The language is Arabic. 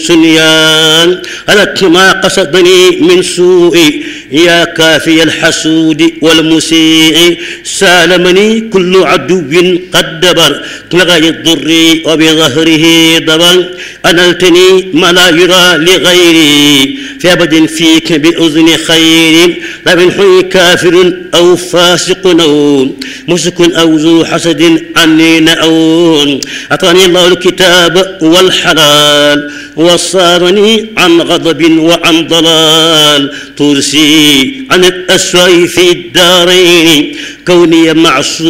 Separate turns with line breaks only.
سنيان ألت ما قصدني من سوء يا كافي الحسود والمسيء سالمني كل عدو قد دبر لغاية الضر وبظهره ضبر أنلتني ما لا يرى لغيري في أبد فيك بأذن خير لا من حي كافر أو فاسق أو مسك أو ذو حسد عني نأون أعطاني الله الكتاب والحلال وصارني عن غضب وعن ضلال ترسي عن الأسوأ في الدارين كوني معصوم